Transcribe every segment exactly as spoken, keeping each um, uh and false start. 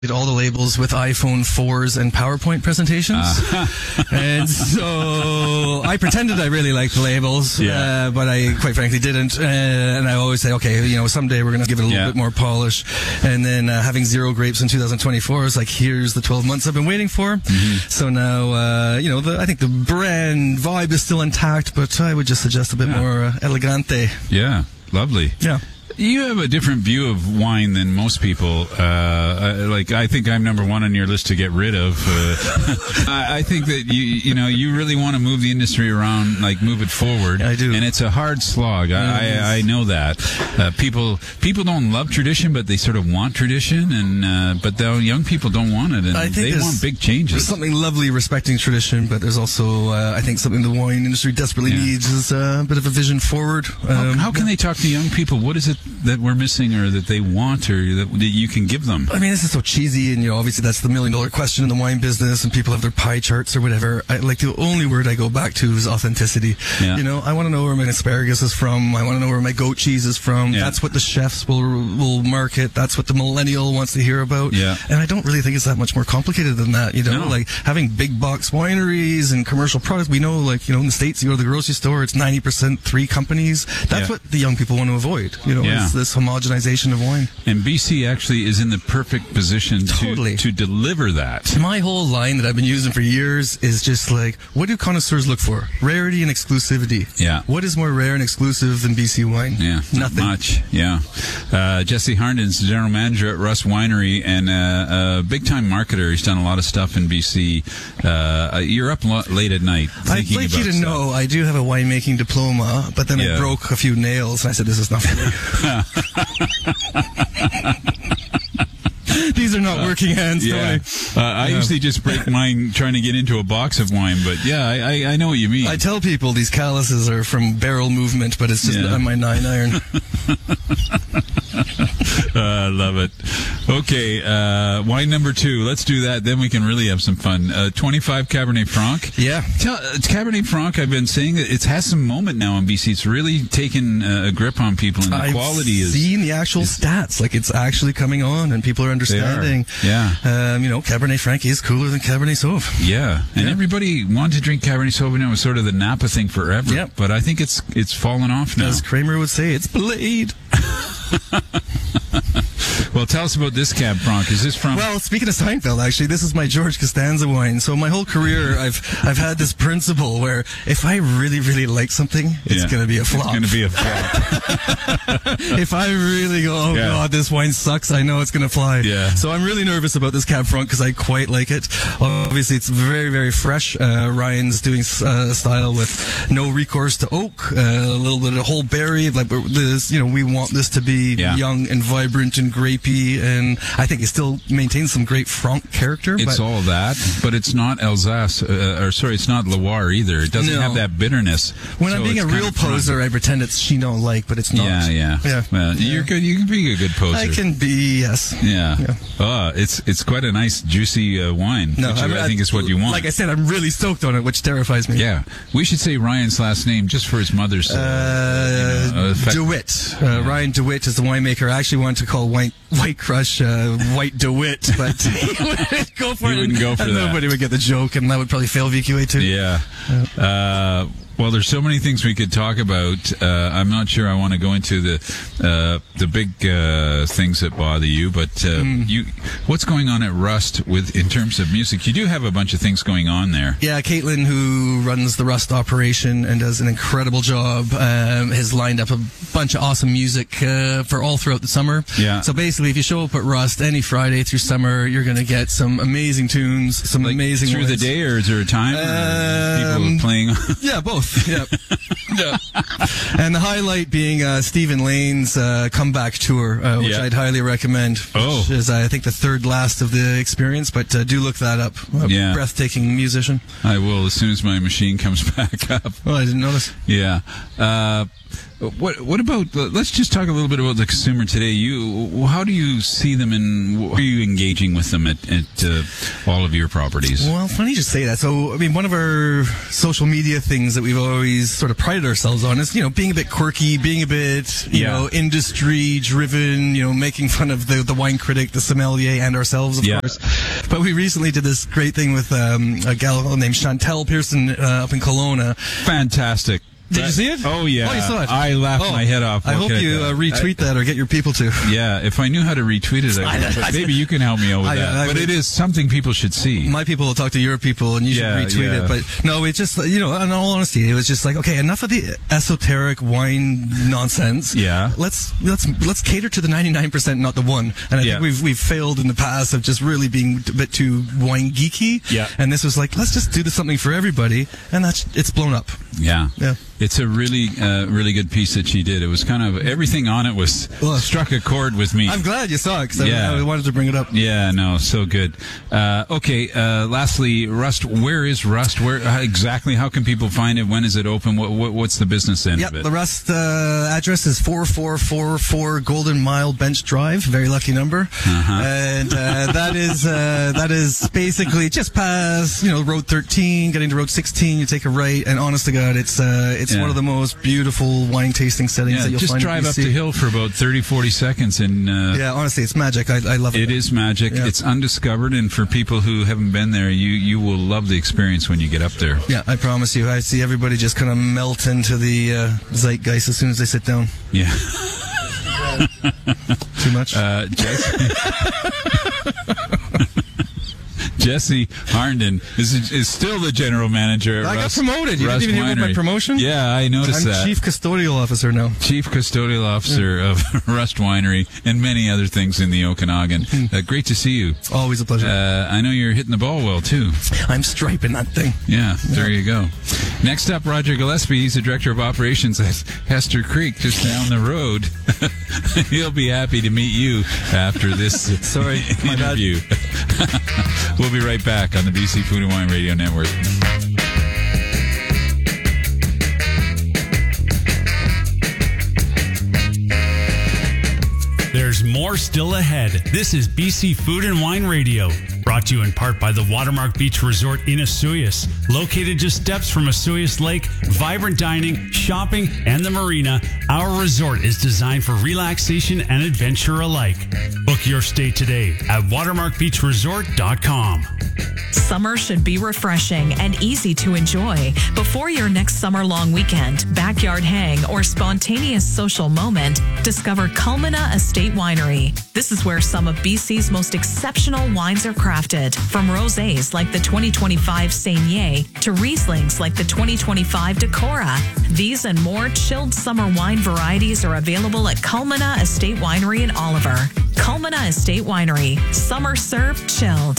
did all the labels with iPhone fours and PowerPoint presentations. Uh. And so I pretended I really liked the labels, yeah. uh, but I quite frankly didn't. Uh, and I always say, okay, you know, someday we're going to give it a little yeah. bit more polish. And then uh, having Zero Grapes in two thousand twenty-four is like, here's the twelve months I've been waiting for. Mm-hmm. So now, uh, you know, the, I think the brand vibe is still intact, but I would just suggest a bit yeah. more uh, elegante. Yeah, lovely. Yeah. You have a different view of wine than most people. Uh, like, I think I'm number one on your list to get rid of. Uh, I, I think that you, you know, you really want to move the industry around, like move it forward. I do, and it's a hard slog. Mm. I, I know that. Uh, people, people don't love tradition, but they sort of want tradition, and uh, but the young people don't want it, and I think they want big changes. There's something lovely respecting tradition, but there's also, uh, I think, something the wine industry desperately yeah. needs is uh, a bit of a vision forward. Um, how, how can they talk to young people? What is it that we're missing, or that they want, or that, that you can give them? I mean, this is so cheesy, and you know, obviously that's the million dollar question in the wine business, and people have their pie charts or whatever. I, like the only word I go back to is authenticity. Yeah. You know, I want to know where my asparagus is from. I want to know where my goat cheese is from. Yeah. That's what the chefs will will market. That's what the millennial wants to hear about. Yeah. And I don't really think it's that much more complicated than that. You know, no. like having big box wineries and commercial products. We know, like, you know, in the States, you go to the grocery store, it's ninety percent three companies. That's yeah. what the young people want to avoid. You know, yeah. is this homogenization of wine. And B C actually is in the perfect position totally. to, to deliver that. My whole line that I've been using for years is just like, what do connoisseurs look for? Rarity and exclusivity. Yeah. What is more rare and exclusive than B C wine? Yeah. Nothing. Not much. Yeah. Uh, Jesse Harnden's the general manager at Rust Winery and uh, a big-time marketer. He's done a lot of stuff in B C. Uh, you're up lo- late at night thinking I'd like about you to stuff. know I do have a winemaking diploma, but then yeah. I broke a few nails, and I said, this is not for me. These are not uh, working hands, yeah. Tony. Uh, I yeah. usually just break mine trying to get into a box of wine, but yeah, I, I, I know what you mean. I tell people these calluses are from barrel movement, but it's just yeah. on my nine iron. I uh, love it. Okay, uh, wine number two. Let's do that. Then we can really have some fun. Uh, twenty-five Cabernet Franc. Yeah. Tell, it's Cabernet Franc, I've been saying that it has some moment now in B C. It's really taken uh, a grip on people, and the I've quality is... I've seen the actual is, stats. Like, it's actually coming on, and people are understanding. Are. Yeah. Um, you know, Cabernet Franc is cooler than Cabernet Sauv. Yeah. And yeah. everybody wanted to drink Cabernet Sauvignon. It was sort of the Napa thing forever. Yep. But I think it's it's fallen off now. As Kramer would say, it's Blade. Well, tell us about this Cab Franc. Is this from... Well, speaking of Seinfeld, actually, this is my George Costanza wine. So my whole career, I've I've had this principle where if I really, really like something, it's yeah. going to be a flop. It's going to be a flop. If I really go, oh, yeah. God, this wine sucks, I know it's going to fly. Yeah. So I'm really nervous about this Cab Franc because I quite like it. Obviously, it's very, very fresh. Uh, Ryan's doing uh, a style with no recourse to oak, uh, a little bit of whole berry. Like this, you know, we want this to be yeah. young and vibrant and grapey, and I think it still maintains some great Franc character. It's but all that, but it's not Alsace, uh, or sorry, it's not Loire either. It doesn't no. have that bitterness. When so I'm being a real poser, I pretend it's Chinon like, but it's not. Yeah, yeah. yeah. Well, yeah. You're good. You can be a good poser. I can be, yes. Yeah. yeah. Oh, it's it's quite a nice juicy uh, wine. No, which I, mean, I think is what you want. Like I said, I'm really stoked on it, which terrifies me. Yeah, we should say Ryan's last name just for his mother's. Uh, uh, you know, uh, DeWitt. Uh, yeah. Ryan DeWitt is the winemaker. I actually wanted to call White White Crush uh, White DeWitt, but he wouldn't go for he it. He wouldn't go for and that. Nobody would get the joke, and that would probably fail V Q A too. Yeah. yeah. Uh, well, there's so many things we could talk about. Uh, I'm not sure I want to go into the uh, the big uh, things that bother you, but uh, mm. you, what's going on at Rust with in terms of music? You do have a bunch of things going on there. Yeah, Caitlin, who runs the Rust operation and does an incredible job, um, has lined up a bunch of awesome music uh, for all throughout the summer. Yeah. So basically, if you show up at Rust any Friday through summer, you're going to get some amazing tunes, some like amazing through ones. the day, or is there a time um, people playing? Yeah, both. Yeah. yeah. And the highlight being uh, Stephen Lane's uh, comeback tour, uh, which yeah. I'd highly recommend. Which oh. is, uh, I think, the third last of the experience, but uh, do look that up. A yeah. breathtaking musician. I will as soon as my machine comes back up. Oh, I didn't notice. Yeah. Uh, what what about? Let's just talk a little bit about the consumer today. You, how do you see them, and how are you engaging with them at, at uh, all of your properties? Well, funny you should say that. So, I mean, one of our social media things that we've always sort of prided ourselves on is, you know, being a bit quirky, being a bit, you Yeah. know, industry driven, you know, making fun of the the wine critic, the sommelier, and ourselves, of Yeah. course. But we recently did this great thing with um, a gal named Chantel Pearson uh, up in Kelowna. Fantastic. Did you see it? Oh, yeah. Oh, you saw it? I laughed Oh, my head off. I hope looking at you that. uh, retweet that or get your people to. Yeah, if I knew how to retweet it, I would. But maybe you can help me out with I- that. I but would- it is something people should see. My people will talk to your people, and you should Yeah, retweet yeah. it. But no, it just, you know, in all honesty, it was just like, okay, enough of the esoteric wine nonsense. Yeah. Let's let's let's cater to the ninety-nine percent, not the one. And I Yeah. think we've we've failed in the past of just really being a bit too wine geeky. Yeah. And this was like, let's just do this something for everybody, and that's it's blown up. Yeah. Yeah. It's a really, uh, really good piece that she did. It was kind of, everything on it was, Well, struck a chord with me. I'm glad you saw it because Yeah. I, I wanted to bring it up. Yeah, no, so good. Uh, okay, uh, lastly, Rust, where is Rust? Where uh, exactly, how can people find it? When is it open? What, what What's the business end Yep, of it? the Rust uh, address is four four four four Golden Mile Bench Drive. Very lucky number. Uh-huh. And uh, that is uh, that is basically just past, you know, Road thirteen, getting to Road sixteen. You take a right, and honest to God, it's uh, it's Yeah. one of the most beautiful wine tasting settings Yeah, that you'll just find. in drive B up C. the hill for about thirty, forty seconds and... Uh, Yeah, honestly, it's magic. I, I love it. It is magic. Yeah. It's undiscovered, and for people who haven't been there, you, you will love the experience when you get up there. Yeah, I promise you. I see everybody just kind of melt into the uh, zeitgeist as soon as they sit down. Yeah. Too much? Uh, Jesse, Jesse Harnden is, is still the general manager at I got Rust, promoted. You Rust didn't even hear about my Winery. promotion? Yeah, I noticed I'm that. Chief Custodial Officer now. Chief Custodial Officer of Rust Winery and many other things in the Okanagan. Uh, great to see you. Always a pleasure. Uh, I know you're hitting the ball well, too. I'm striping that thing. Yeah, there you go. Next up, Roger Gillespie. He's the Director of Operations at Hester Creek, just down the road. He'll be happy to meet you after this Sorry, my bad. interview. We'll be right back on the B C Food and Wine Radio Network. There's more still ahead. This is B C Food and Wine Radio, brought to you in part by the Watermark Beach Resort in Osoyoos. Located just steps from Osoyoos Lake, vibrant dining, shopping, and the marina, our resort is designed for relaxation and adventure alike. Book your stay today at watermark beach resort dot com. Summer should be refreshing and easy to enjoy. Before your next summer-long weekend, backyard hang, or spontaneous social moment, discover Culmina Estate Winery. This is where some of B C's most exceptional wines are crafted, from rosés like the twenty twenty-five Saignée to Rieslings like the twenty twenty-five Decorah. These and more chilled summer wine varieties are available at Culmina Estate Winery in Oliver. Culmina Estate Winery, summer served chilled.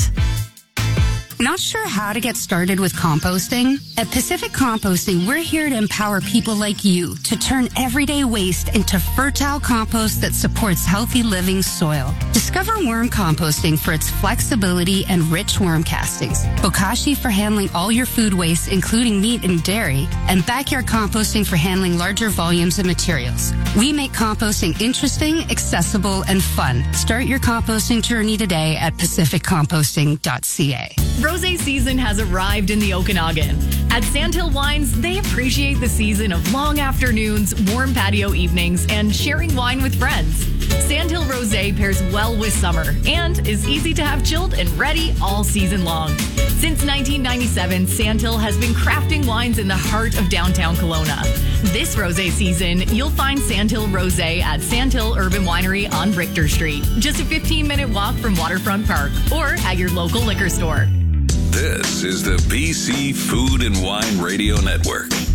Not sure how to get started with composting? At Pacific Composting, we're here to empower people like you to turn everyday waste into fertile compost that supports healthy living soil. Discover worm composting for its flexibility and rich worm castings, bokashi for handling all your food waste, including meat and dairy, and backyard composting for handling larger volumes of materials. We make composting interesting, accessible, and fun. Start your composting journey today at pacific composting dot c a. Rosé season has arrived in the Okanagan. At Sandhill Wines, they appreciate the season of long afternoons, warm patio evenings, and sharing wine with friends. Sandhill Rosé pairs well with summer and is easy to have chilled and ready all season long. Since nineteen ninety-seven, Sandhill has been crafting wines in the heart of downtown Kelowna. This rosé season, you'll find Sandhill Rosé at Sandhill Urban Winery on Richter Street, just a fifteen minute walk from Waterfront Park, or at your local liquor store. This is the B C Food and Wine Radio Network.